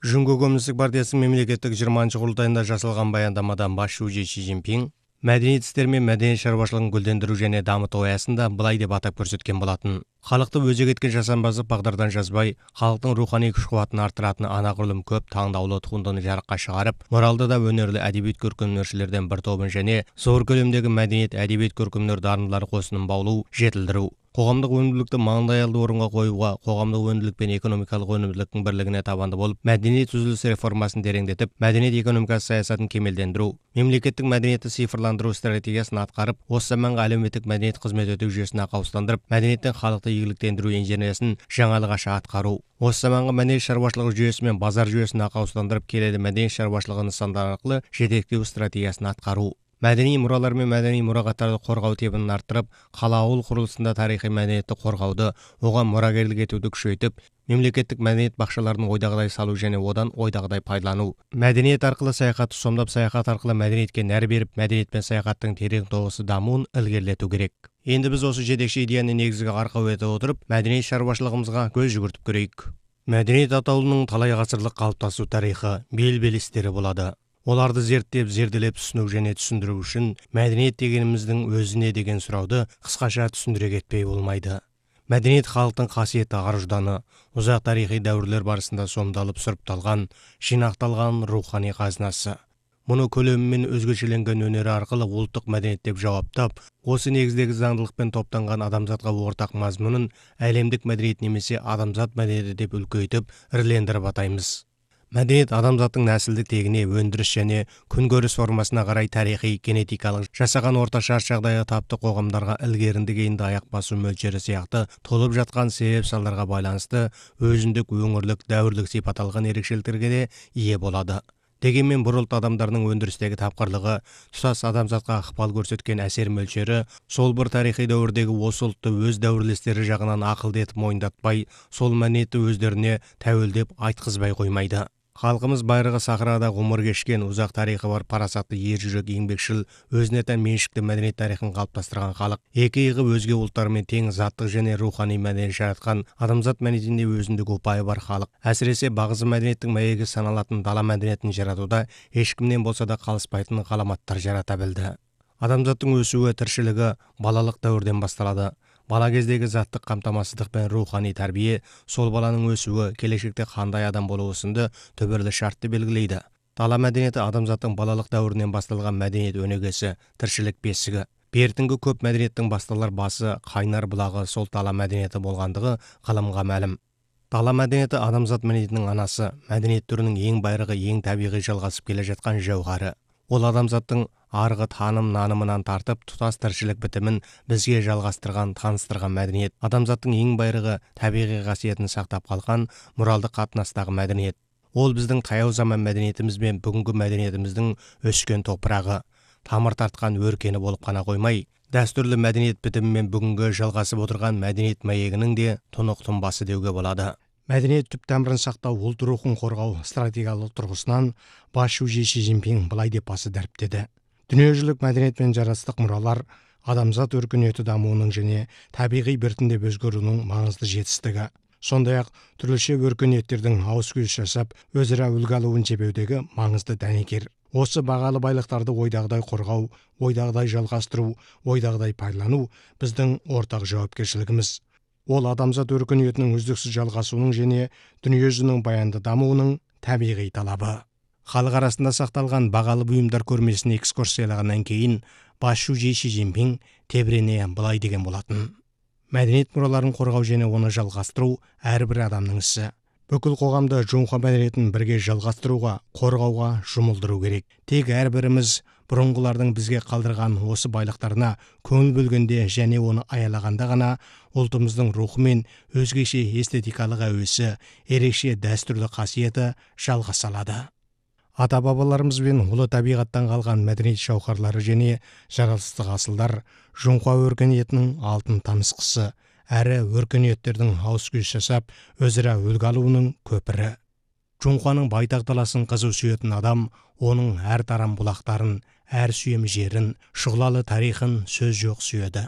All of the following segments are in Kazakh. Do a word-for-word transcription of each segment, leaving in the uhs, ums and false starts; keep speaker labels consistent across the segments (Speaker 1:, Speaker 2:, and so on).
Speaker 1: Жүнгі Коммунистік партиясының мемлекеттік жиырманчы құрылтайында жасалған баяндамадан бас шүүжі Ши Цзиньпин мәдениет істері мен мәдениет шаруашылығын гүлдендіру және дамыту аясында былай деп атап көрсеткен болатын. Халықты өзек еткен жасампаздық бағдардан жазбай, халықтың рухани күш-қуатын арттыратын анағұрлым көп таңдаулы туындыны жарыққа шығарып, моралды да өнерлі әдебиет көркемдершілерден бір тобын және зор көлемдегі мәдениет әдебиет көркемдер дарындылар қосынын баулу, жетілдіру. Қоғамдық өнімділікті маңдайалды орынға қоюға, қоғамдық өнімділік пен экономикалық өнімділіктің бірлігіне табанды болып, мәдениет түзіліс реформасын тереңдетіп, мәдениет экономикасы саясатын кемелдендіру, мемлекеттік мәдениетті цифрландыру стратегиясын атқарып, осы заманғы әлеуметтік мәдениет қызмет ету жүйесін ақауыстандырып, мәдениеттен халықты игіліктендіру инженериясын жаңалығаша атқару. Осы заманғы мәдениет шаруашылығы жүйесі мен базар жүйесін ақауыстандырып, келелі мәдениет шаруашылығы нысандары арқылы жетектеу стратегиясын атқару. Мәдени мұралар мен мәдени мұрағаттарды қорғау тебін арттырып, қала ауыл құрылысында тарихи мәдениетті қорғауды, оған мұрагерлік етуді күшейтіп, мемлекеттік мәдениет бақшаларын ойдағыдай салу және одан ойдағыдай пайдалану. Мәдениет арқылы саяхатты сомдап, саяхат арқылы мәдениетке нәр беріп, мәдениет пен саяхаттың терең тоғысы дамуын ілгерілету керек. Енді біз осы жетекші идеяны негізгі арқау ете отырып, мәдениет шаруашылығымызға көз жүгіртіп көрейік. Мәдениет атаулының талай ғасырлық қалыптасу тарихы, бел-белестері болады. Оларды зерттеп, зерделеп түсіну және түсіндіру үшін мәдениет дегеніміздің өзіне деген сұрауды қысқаша түсіндіре кетпей болмайды. Мәдениет халықтың қасиетті ар-ұжданы, ұзақ тарихи дәуірлер барысында сомдалып сұрыпталған, жинақталған рухани қазынасы. Мұны көлемімен өзгешеленген өнері арқылы ұлттық мәдениет деп жауаптап, осы негіздегі заңдылықпен топтанған адамзатқа ортақ мазмұнын әлемдік мәдениет немесе адамзат мәдениеті деп үлкейтіп, ірілендіріп атаймыз. Мәдениет адамзаттың нәсілдік тегіне, өндіріс және күнкөріс формасына қарай тарихи, генетикалық, жасаған орта шарт жағдайы тапты қоғамдарға ілгерінді кейінді аяқ басу мөлшері сияқты толып жатқан себеп салдарға байланысты өзіндік өңірлік, дәуірлік сипат алған ерекшеліктерге де ие болады. Дегенмен бір ұлт адамдарының өндірістегі тапқырлығы, тұтас адамзатқа ықпал көрсеткен әсер мөлшері, сол бір тарихи дәуірдегі осы ұлтты өз дәуірлестері жағынан ақылды етіп мойындатпай, сол мәдениетті өздеріне тәуелдеп айтқызбай қоймайды. Халқымыз байырғы сахарада ғұмыр кешкен, ұзақ тарихы бар, парасатты, ержүрек, еңбекшіл, өзіне тән меншікті мәдениет тарихын қалыптастырған халық. Екі иығы өзге ұлттармен тең заттық және рухани мәдениет жаратқан, адамзат мәдениетінде өзіндік ұпайы бар халық. Әсіресе бағзы мәдениеттің мәйегі саналатын дала мәдениетін жаратуда ешкімнен болса да қалыспайтын ғаламаттар жарата білді. Адамзаттың өсуі, тіршілігі балалық дәуірден басталады. Бала кездегі заттық қамтамасыздық пен рухани тәрбие, сол баланың өсуі, келешекте қандай адам болуы сынды түбірлі шартты белгілейді. Дала мәдениеті адамзаттың балалық дәуірінен басталған мәдениет өнегесі, тіршілік бесігі. Бертінгі көп мәдениеттің басталар басы, қайнар бұлағы сол дала мәдениеті болғандығы ғылымға мәлім. Дала мәдениеті адамзат мәдениетінің анасы, мәдениет түрінің ең байырғы, ең табиғи жалғасып келе жатқан жауһары. Ол адамзаттың арғы таным нанымынан тартып, тұтас тіршілік бітімін бізге жалғастырған, таныстырған мәдениет. Адамзаттың ең байырғы табиғи қасиетін сақтап қалған моральдық қатынастағы мәдениет. Ол біздің таяу заман мәдениетіміз бен бүгінгі мәдениетіміздің өскен топырағы, тамыр тартқан өркені болып қана қоймай, дәстүрлі мәдениет бітімімен бүгінгі жалғасып отырған мәдениет мәйегінің де тұнық тұнбасы деуге болады. Мәдениет түп тамырын сақтау, ұлт рухын қорғау стратегиялық тұрғысынан бас шүүжі Ши Цзиньпин былай деп басы дәріптеді. Дүниежүзілік мәдениет пен жарастық мұралар адамзат өркениеті дамуының және табиғи біртіндеп өзгеруінің маңызды жетістігі. Сондай-ақ түрліше өркениеттердің ауыс-түйіс жасап, өзара үлгі алуын жебеудегі маңызды дәнекер. Осы бағалы байлықтарды ойдағыдай қорғау, ойдағыдай жалғастыру, ойдағыдай пайдалану біздің ортақ жауапкершілігіміз. Ол адамзат өркениетінің үздіксіз жалғасуының және дүниежүзінің баянды дамуының табиғи талабы. Халық арасында сақталған бағалы бұйымдар көрмесіне экскурсиялағаннан кейін бас шүүжі Ши Цзиньпин тебірене былай деген болатын. Мәдениет мұраларын қорғау және оны жалғастыру әрбір адамның ісі. Бүкіл қоғамды жоңқа мәдениетін бірге жалғастыруға, қорғауға жұмылдыру керек. Тек әрбіріміз бұрынғылардың бізге қалдырған осы байлықтарына көңіл бөлгенде және оны аялағанда ғана ұлтымыздың рухы мен өзгеше эстетикалық әуесі, ерекше дәстүрлі қасиеті жалғаса алады. Ата-бабаларымыз бен ұлы табиғаттан қалған мәдениет жауһарлары және жаратылыстық асылдар жоңқа өркениетінің алтын тамызқысы, әрі өркениеттердің ауыс-түйіс жасап, өзара үлгі алуының көпірі. Жоңқаның байтақ даласын қызу сүйетін адам, оның әр тарам бұлақтарын, әр сүйем жерін, шұғылалы тарихын сөз жоқ сүйеді.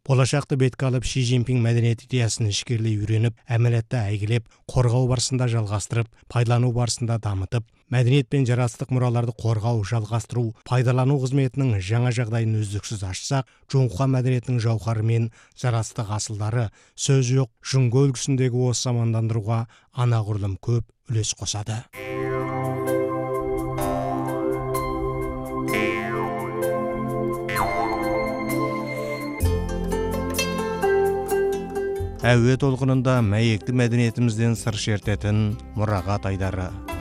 Speaker 1: Болашақты бетке алып Ши Цзиньпин мәдениет идеясын ишкерлей үйреніп, әмәлиятта әйгілеп, қорғау барысында жалғастырып, пайдалану барысында дамытып, мәдениет пен жаратылық мұраларды қорғау, жалғастыру, пайдалану қызметінің жаңа жағдайын үздіксіз ашсақ, жоңқа мәдениетінің жауһары мен жаратылық асылдары сөз жоқ жүңгі үлгісіндегі осы замандандыруға анағұрлым көп үлес қосады. Әуе толқынында мәйекті мәдениетімізден сыр шертетін мұрағат айдары.